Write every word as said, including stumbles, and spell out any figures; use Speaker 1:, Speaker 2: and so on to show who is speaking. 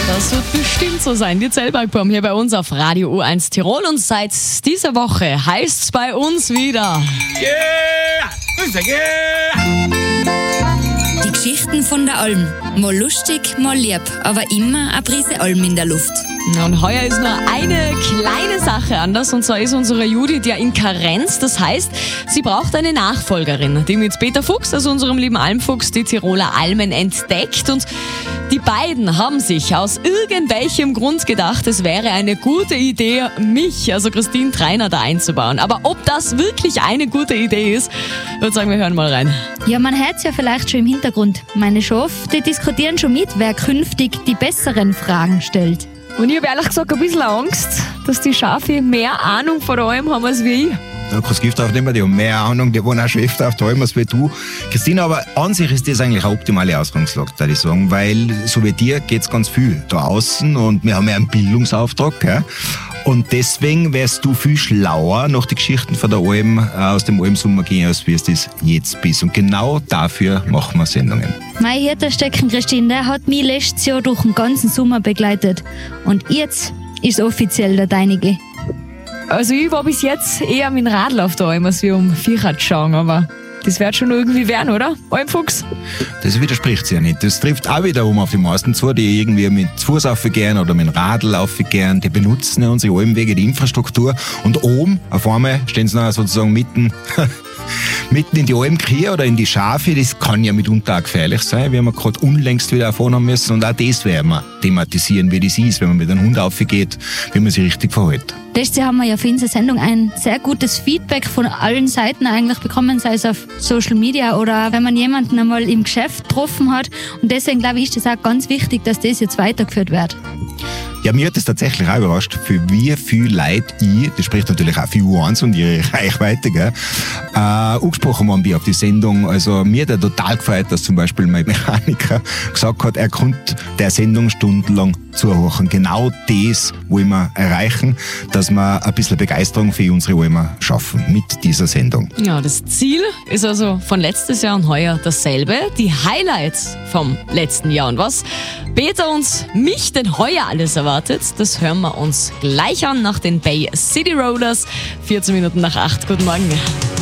Speaker 1: Das wird bestimmt so sein. Die Zellbergbaum hier bei uns auf Radio U eins Tirol. Und seit dieser Woche heißt es bei uns wieder...
Speaker 2: Yeah! Yeah!
Speaker 3: Die Geschichten von der Alm. Mal lustig, mal lieb, aber immer eine Prise Alm in der Luft.
Speaker 1: Und heuer ist nur eine kleine Sache anders, und zwar ist unsere Judith ja in Karenz. Das heißt, sie braucht eine Nachfolgerin, die mit Peter Fuchs, also unserem lieben Almfuchs, die Tiroler Almen entdeckt. Und die beiden haben sich aus irgendwelchem Grund gedacht, es wäre eine gute Idee, mich, also Christine Treiner, da einzubauen. Aber ob das wirklich eine gute Idee ist, würde ich sagen, wir hören mal rein.
Speaker 4: Ja, man hört es ja vielleicht schon im Hintergrund. Meine Schaf, die diskutieren schon mit, wer künftig die besseren Fragen stellt.
Speaker 5: Und ich habe ehrlich gesagt ein bisschen Angst, dass die Schafe mehr Ahnung von allem haben als wie ich.
Speaker 2: Da kannst du Gift aufnehmen, die haben mehr Ahnung, die wollen auch schon öfter auf die Alm als wie du. Christina, aber an sich ist das eigentlich eine optimale Ausgangslage, würde ich sagen, weil so wie dir geht es ganz viel da außen und wir haben ja einen Bildungsauftrag, gell? Und deswegen wärst du viel schlauer nach den Geschichten von der Alm, äh, aus dem Almsommer gehen, als wie es das jetzt bist. Und genau dafür machen wir Sendungen.
Speaker 4: Mein Hirtenstecken, Christine, der hat mich letztes Jahr durch den ganzen Sommer begleitet. Und jetzt ist offiziell der deinige.
Speaker 5: Also ich war bis jetzt eher mit dem Radl auf der Alm, als wir um Viecher schauen, aber das wird schon irgendwie werden, oder? Almfuchs?
Speaker 2: Das widerspricht sich ja nicht. Das trifft auch wiederum auf die meisten zu, die irgendwie mit Fuß raufgehen oder mit dem Radl raufgehen. Die benutzen ja unsere Almwege, die Infrastruktur. Und oben, auf einmal, stehen sie noch sozusagen mitten, mitten in die Almkühe oder in die Schafe. Das kann ja mitunter auch gefährlich sein, wie wir gerade unlängst wieder erfahren haben müssen. Und auch das werden wir thematisieren, wie das ist, wenn man mit einem Hund raufgeht, wie man sich richtig verhält.
Speaker 4: Letztes Jahr haben wir ja für unsere Sendung ein sehr gutes Feedback von allen Seiten eigentlich bekommen, sei es auf Social Media oder wenn man jemanden einmal im Geschäft getroffen hat. Und deswegen glaube ich, ist es auch ganz wichtig, dass das jetzt weitergeführt wird.
Speaker 2: Ja, mir hat das tatsächlich auch überrascht, für wie viel Leute ich, das spricht natürlich auch für U eins und ihre Reichweite, gell, äh, angesprochen haben wir auf die Sendung. Also mir hat er total gefreut, dass zum Beispiel mein Mechaniker gesagt hat, er konnte der Sendung stundenlang zuhören. Genau das wollen wir erreichen, dass wir ein bisschen Begeisterung für unsere Almer schaffen mit dieser Sendung.
Speaker 1: Ja, das Ziel ist also von letztes Jahr und heuer dasselbe. Die Highlights vom letzten Jahr. Und was Peter und mich denn heuer alles erwartet, das hören wir uns gleich an nach den Bay City Rollers. vierzehn Minuten nach acht. Guten Morgen.